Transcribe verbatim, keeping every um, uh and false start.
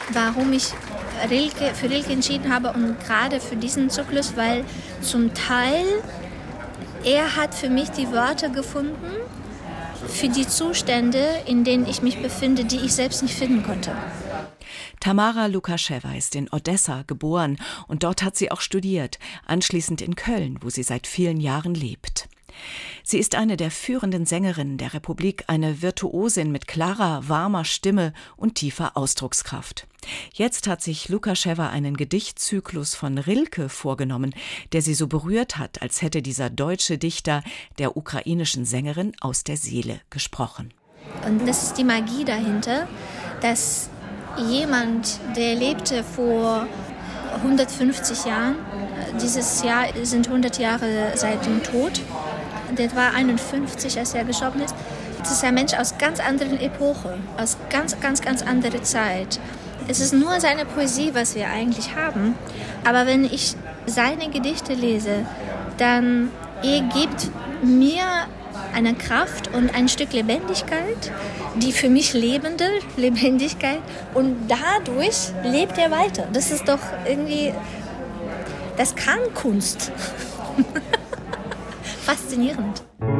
warum ich Rilke, für Rilke entschieden habe und gerade für diesen Zyklus, weil zum Teil er hat für mich die Wörter gefunden für die Zustände, in denen ich mich befinde, die ich selbst nicht finden konnte. Tamara Lukaschewa ist in Odessa geboren und dort hat sie auch studiert, anschließend in Köln, wo sie seit vielen Jahren lebt. Sie ist eine der führenden Sängerinnen der Republik, eine Virtuosin mit klarer, warmer Stimme und tiefer Ausdruckskraft. Jetzt hat sich Lukaschewa einen Gedichtzyklus von Rilke vorgenommen, der sie so berührt hat, als hätte dieser deutsche Dichter der ukrainischen Sängerin aus der Seele gesprochen. Und das ist die Magie dahinter, dass jemand, der lebte vor hundertfünfzig Jahren, dieses Jahr sind hundert Jahre seit dem Tod, der war einundfünfzig, als er gestorben ist. Das ist ein Mensch aus ganz anderen Epoche, aus ganz, ganz, ganz anderer Zeit. Es ist nur seine Poesie, was wir eigentlich haben. Aber wenn ich seine Gedichte lese, dann er gibt mir eine Kraft und ein Stück Lebendigkeit, die für mich lebende Lebendigkeit. Und dadurch lebt er weiter. Das ist doch irgendwie, das kann Kunst. Faszinierend.